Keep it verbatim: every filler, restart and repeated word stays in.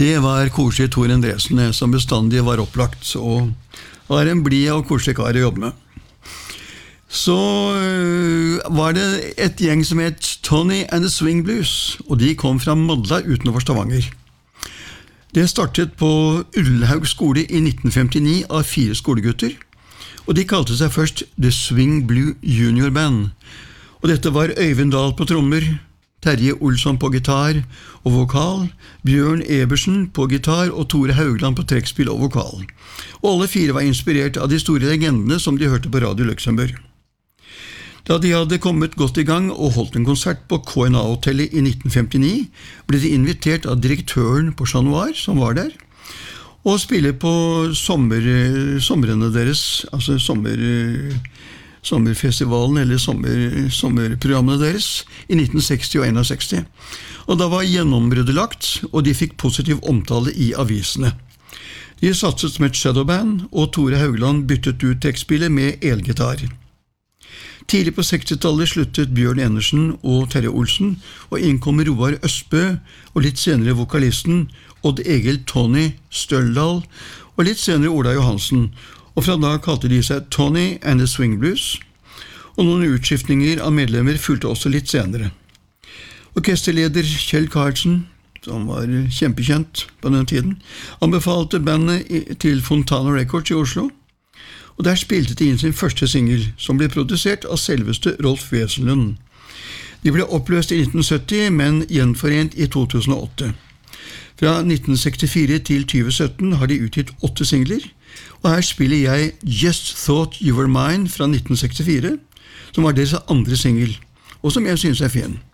Det var koselig Tor Endresen, som bestandig var opplagt, og var en blid og koselig kar å jobbe med. Så var det et gjeng som het Tony and the Swing Blues, og de kom fra Madla utenfor Stavanger. Det startet på Ullhaug skole i nitten femtini av fire skolegutter, og de kalte seg først The Swing Blue Junior Band. Og dette var Øyvind Dahl på trommer, Terje Olsson på gitar og vokal, Bjørn Ebersen på gitar og Tore Haugland på trekkspill og vokal. Og alle fire var inspirert av de store legendene som de hørte på Radio Luxembourg. Da de hadde kommet godt i gang og holdt en konsert på K N A-hotellet i nitten femtini, ble de invitert av direktøren på Chat Noir, som var der, og spille på sommer, somrene deres, altså sommer, sommerfestivalen eller sommer, sommerprogrammene deres, i nitten seksti og enogseksti. Og da var gjennombruddet lagt, og de fikk positiv omtale i avisene. De satset som et shadowband, og Tore Haugland byttet ut trekkspillet med elgitar. Tidlig på sekstitallet sluttet Bjørn Enersen og Terje Olsen, og innkom Roar Østbø, og litt senere vokalisten Odd Egil Tony Støldal, og litt senere Ola Johansen, og fra da kalte de seg Tony and the Swing Blues, og noen utskiftninger av medlemmer fulgte også litt senere. Orkesterleder Kjell Karlsen, som var kjempekjent på den tiden, anbefalte bandet til Fontana Records i Oslo, og der spilte de inn sin første single, som ble produsert av selveste Rolf Wesenlund. De ble oppløst i nitten sytti, men gjenforent i to tusen og åtte. Fra nitten sekstifire til tjue sytten har de utgitt åtte singler, og her spiller jeg Just Thought You Were Mine fra nitten sekstifire, som var deres andre single, og som jeg synes er fin.